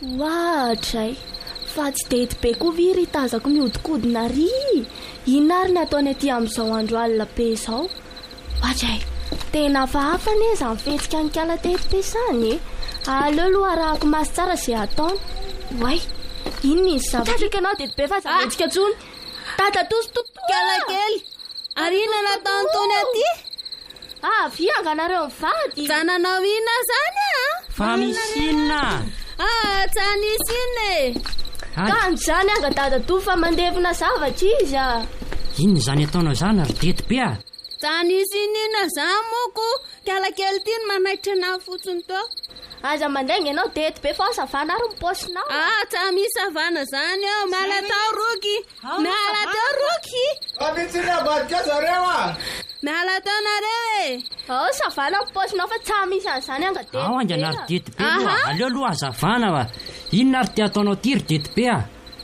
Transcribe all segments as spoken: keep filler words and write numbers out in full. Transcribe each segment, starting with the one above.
Ohatray fa tsy dety be koa viry tazako miodikodina ry. Inona ary ny ataony aty amin'izao andro alina be izao? Ohatray tena hafahafa ne izany fihetsika nikala teto be sany. Aleo aloha arahako maso tsara izay ataony. Way, inona izy zavatra ikanao dety be fa zavetsika tsony. Tata tosototo kala kely. Ary inona nataony tony aty? Ah, vianganareo mivady. Zananao inona zany a? Fa misy inona? Ah, tsanisy inona e. Ka zany anga dada to fa mandevina zavatra izy a. Inona zany ataonao zany ary dety be a? Tsanisy inona zany moko. Kala kely ty ny manaitra na fotsiny to. Aza mandenga ianao dety be fa savana ary miposinao. Ah, tsa misy savana zany ao. Miala tao roky. Miala tao roky. Amitsina badika zareo a. Miala tao nareo e. Oh, savana miposinao fa tsa misy an'izany anga dety be. Ao anga nary dety be aloha. Aleo aloha azavana va. Inona ary ty ataonao ty ry dety be a?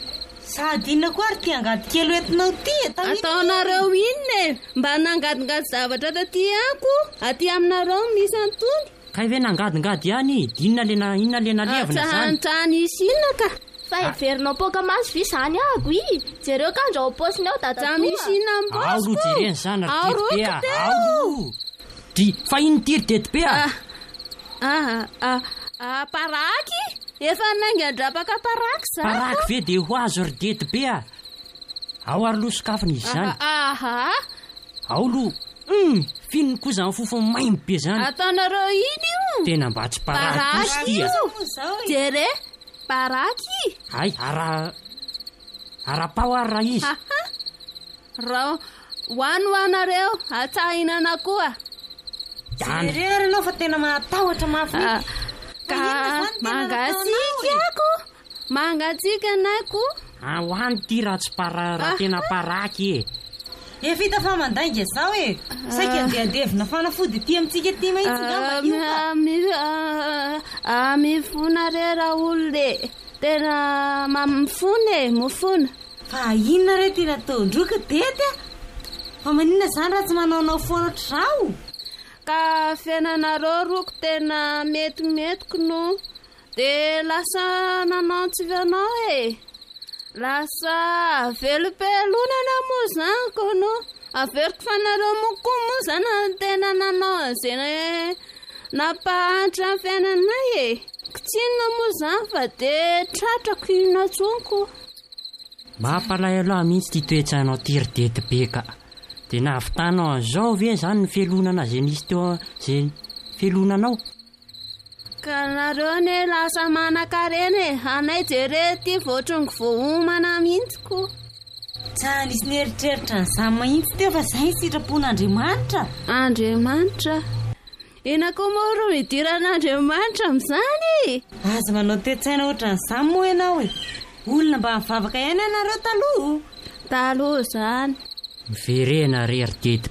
Sady inona koa ary ty angady kely entinao ty. Ataonareo inona e. Mba nangadingady zavatra taty ako. Aty aminareo misy antony. Kay ve nangadingady ihany? Inona lena inona lena levina zany? Tsanisy inona ka? Fa heverinao poka maso vi zany ago i. Jereo ka andrao posiny ao dada. Tsa misy inona mposiko. Ao lo jereny zany ry dety be a. Ao. Di fa ino ty ry dety be a? Ah, ah, ah, paraky? Efa nainga drapaka paraky za. Paraky ve de ho azo ry dety be a? Ao ary lo sokafiny izy zany. Aha. Ao lo. Mm, fino koa zany fofo maimbo be zany. Ataonareo iny io? Tena mba tsy paraky izy ty a. Jere, paraky? Ay, ara ara-pao ary raha izy. Raha hoano anareo, atsahinana koa. Jereo anao fa tena matahotra mafy. Ka mangatsika ako. Mangatsika anako. Ah, hoany ty raha tsy para raha tena paraky e. E vita fa mandainga zao e. Saika andehandevina fanafody ty amintsika ty mahitsy ngamba io fa. Ah, mifona re raha olona. Tena mamifona e, mifona. Fa inona re ty nataondroka dety a? Fa manina zany raha tsy manaonao foana trao. Ka fiainanareo roko tena metimetiko no. De lasa nanantsivy anao e. Lasa velopelonana moa zany ko no. Averiko fanareo moko moa zany tena nanao an'izay nampahantra ny fiainanay e. Kitsinona moa zany fa de tratrako inatsonko. Mampalay aloha mihitsy ty toetsanao ty ry dety be ka. De nahavitanao an'izao ve zany ny felonana zay nisy teo zay felonanao? Ka nareo ne lasa manan-karena e. Anay jere ty voatrongo voahomana mihitsiko. Tsa nisy nieritreritra n'izany mahitsy teo fa zay sitrapon'Andriamanitra. Andriamanitra? Ina koa moa ro midiran'Andriamanitra amin'izany? Aza manao tetsaina ohatra n'izany moa ianao e. Olona mba mivavaka ihany ianareo taloha. Taloha zany. Miverena re ry dety